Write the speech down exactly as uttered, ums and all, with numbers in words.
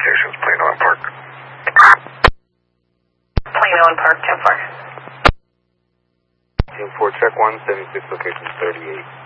locations, Plano and Park. Plano and Park, ten four. Team four, check one, seventy-six, location thirty-eight.